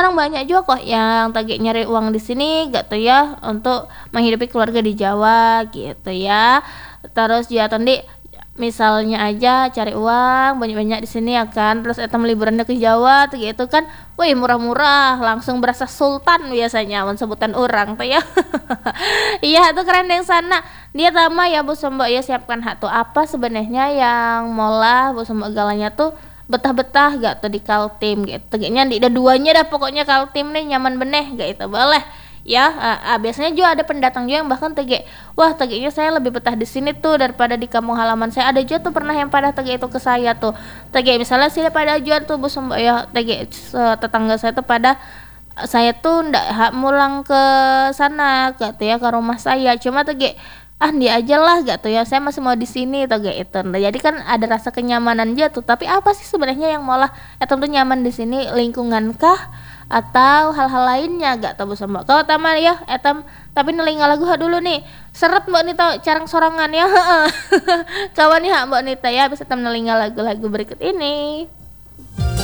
orang banyak juga kok yang tagih nyari uang di sini gitu ya untuk menghidupi keluarga di Jawa gitu ya. Terus ya tadi misalnya aja cari uang banyak-banyak di sini ya kan, terus etam liburannya ke Jawa tuh gitu kan, wih murah-murah langsung berasa sultan biasanya sebutan orang tuh ya. Iya tuh keren yang sana dia tama ya Bu Sombo ya siapkan hak tuh apa sebenarnya yang molah Bu Sombo galanya tuh betah-betah gak tuh di Kaltim gitu kayaknya di ada duanya dah pokoknya Kaltim nih nyaman beneh gak itu boleh ya. Biasanya juga ada pendatang juga yang bahkan tege wah tegenya saya lebih betah di sini tuh daripada di kampung halaman saya. Ada juga tuh pernah yang pada tege itu ke saya tuh tege misalnya sih pada ajuan tuh Bu Sombo ya tege tetangga saya tuh pada saya tuh ndak hak mulang ke sana gitu ya ke rumah saya cuma tege dia aja lah gitu ya saya masih mau di sini tuh kayak itu. Nah, jadi kan ada rasa kenyamanan aja tuh tapi apa sih sebenarnya yang malah etam tuh nyaman di sini lingkungan kah atau hal-hal lainnya gak tahu sama kalau taman ya etam tapi nelinga lagu dulu nih seret Mbak Nita carang sorangan ya kawan ya Mbak Nita ya bisa etam nelinga lagu-lagu berikut ini.